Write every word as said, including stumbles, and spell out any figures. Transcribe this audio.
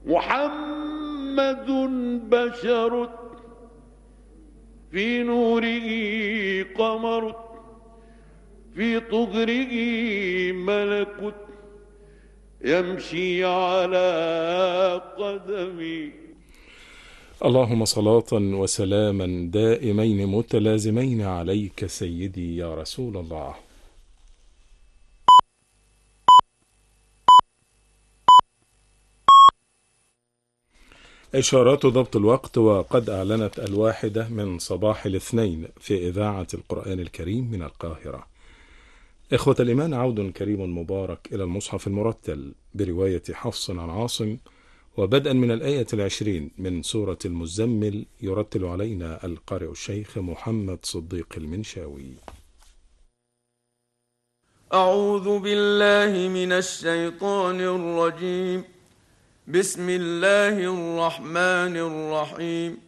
محمد بشر في نوره قمر في طهره ملك يمشي على قدمي. اللهم صلاة وسلاما دائمين متلازمين عليك سيدي يا رسول الله. إشارات ضبط الوقت، وقد أعلنت الواحدة من صباح الاثنين في إذاعة القرآن الكريم من القاهرة. إخوة الإيمان، عود كريم مبارك إلى المصحف المرتل برواية حفص عن عاصم، وبدءا من الآية العشرين من سورة المزمل يرتل علينا القارئ الشيخ محمد صديق المنشاوي. أعوذ بالله من الشيطان الرجيم. بسم الله الرحمن الرحيم.